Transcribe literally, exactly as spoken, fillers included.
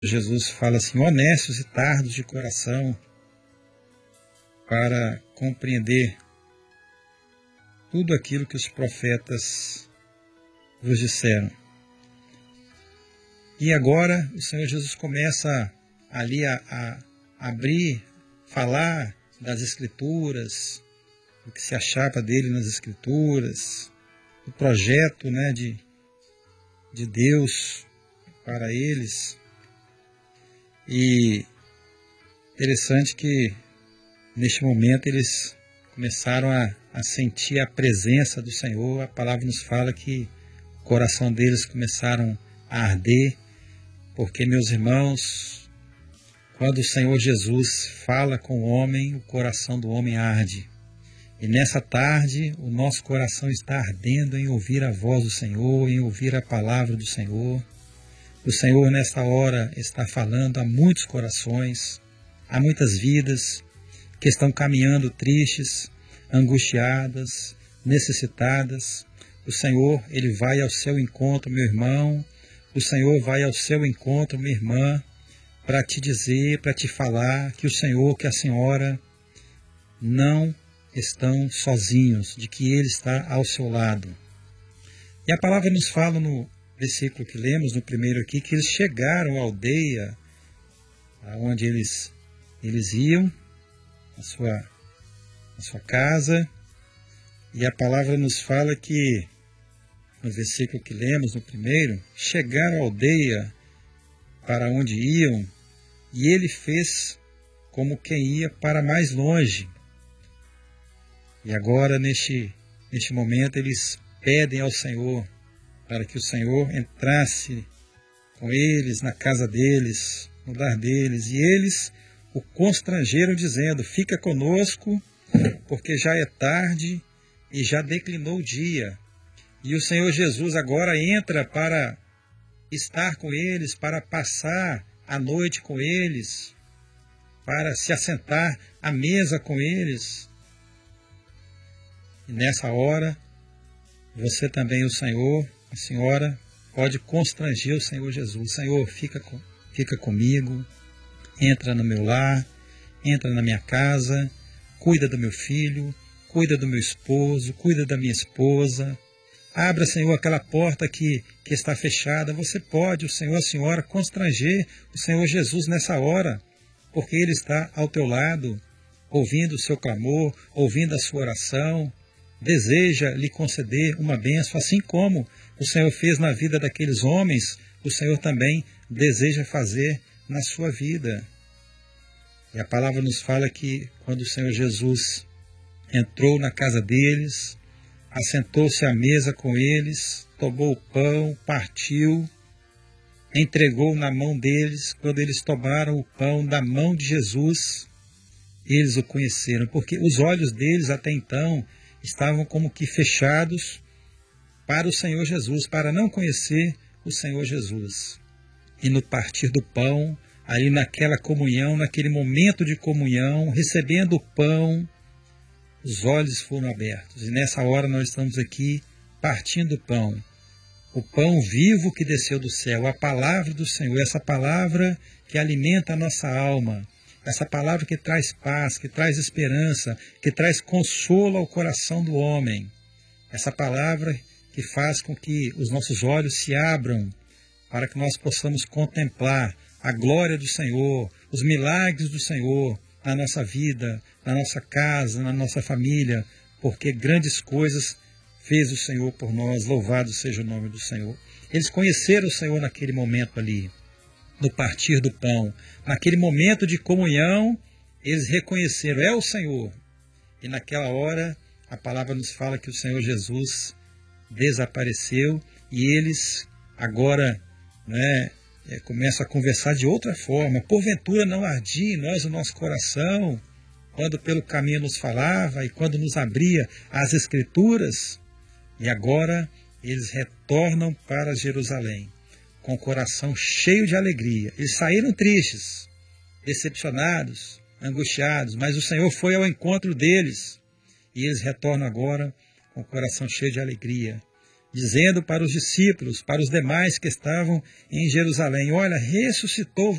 Jesus fala assim: honestos e tardos de coração, para compreender tudo aquilo que os profetas vos disseram. E agora o Senhor Jesus começa ali a, a abrir, falar das Escrituras, do que se achava dele nas Escrituras, do projeto, né, de, de Deus para eles. E interessante que neste momento eles começaram a, a sentir a presença do Senhor. A palavra nos fala que o coração deles começaram a arder, porque, meus irmãos, quando o Senhor Jesus fala com o homem, o coração do homem arde. E nessa tarde o nosso coração está ardendo em ouvir a voz do Senhor, em ouvir a palavra do Senhor. O Senhor nesta hora está falando a muitos corações, a muitas vidas que estão caminhando tristes, angustiadas, necessitadas. O Senhor, Ele vai ao seu encontro, meu irmão. O Senhor vai ao seu encontro, minha irmã, para te dizer, para te falar que o Senhor, que a senhora não estão sozinhos, de que Ele está ao seu lado. E a palavra nos fala no versículo que lemos, no primeiro aqui, que eles chegaram à aldeia onde eles, eles iam, a sua, a sua casa, e a palavra nos fala que, no versículo que lemos, no primeiro, chegaram à aldeia para onde iam, e ele fez como quem ia para mais longe. E agora, neste, neste momento, eles pedem ao Senhor para que o Senhor entrasse com eles, na casa deles, no lar deles. E eles o constrangeram, dizendo: fica conosco, porque já é tarde e já declinou o dia. E o Senhor Jesus agora entra para estar com eles, para passar a noite com eles, para se assentar à mesa com eles. E nessa hora, você também, o Senhor, a senhora, pode constranger o Senhor Jesus. Senhor, fica, com, fica comigo, entra no meu lar, entra na minha casa, cuida do meu filho, cuida do meu esposo, cuida da minha esposa. Abra, Senhor, aquela porta que, que está fechada. Você pode, o Senhor, a senhora, constranger o Senhor Jesus nessa hora, porque Ele está ao teu lado, ouvindo o seu clamor, ouvindo a sua oração, deseja lhe conceder uma bênção, assim como o Senhor fez na vida daqueles homens, o Senhor também deseja fazer na sua vida. E a palavra nos fala que quando o Senhor Jesus entrou na casa deles, assentou-se à mesa com eles, tomou o pão, partiu, entregou na mão deles. Quando eles tomaram o pão da mão de Jesus, eles o conheceram, porque os olhos deles até então estavam como que fechados para o Senhor Jesus, para não conhecer o Senhor Jesus. E no partir do pão, ali naquela comunhão, naquele momento de comunhão, recebendo o pão, os olhos foram abertos. E nessa hora nós estamos aqui partindo o pão. O pão vivo que desceu do céu, a palavra do Senhor, essa palavra que alimenta a nossa alma, essa palavra que traz paz, que traz esperança, que traz consolo ao coração do homem. Essa palavra que faz com que os nossos olhos se abram para que nós possamos contemplar a glória do Senhor, os milagres do Senhor na nossa vida, na nossa casa, na nossa família, porque grandes coisas fez o Senhor por nós. Louvado seja o nome do Senhor. Eles conheceram o Senhor naquele momento ali, no partir do pão. Naquele momento de comunhão, eles reconheceram: é o Senhor. E naquela hora, a palavra nos fala que o Senhor Jesus desapareceu e eles agora, né, é, começam a conversar de outra forma. Porventura não ardia em nós o nosso coração, quando pelo caminho nos falava e quando nos abria as Escrituras? E agora eles retornam para Jerusalém, com o coração cheio de alegria. Eles saíram tristes, decepcionados, angustiados, mas o Senhor foi ao encontro deles. E eles retornam agora com o coração cheio de alegria, dizendo para os discípulos, para os demais que estavam em Jerusalém: olha, ressuscitou